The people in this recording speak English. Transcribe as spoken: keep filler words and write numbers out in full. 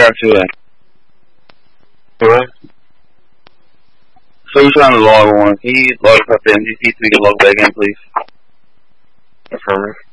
paragraph two A. What? So you're trying to log on. Can you log up to M G T so we can log back in, please? Affirmative.